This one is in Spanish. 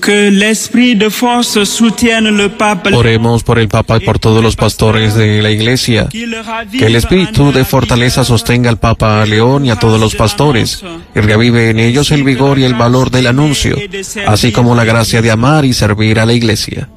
Que l'esprit de force soutienne le pape. Oremos por el Papa y por todos los pastores de la Iglesia. Que el espíritu de fortaleza sostenga al Papa León y a todos los pastores, y reavive en ellos el vigor y el valor del anuncio, así como la gracia de amar y servir a la Iglesia.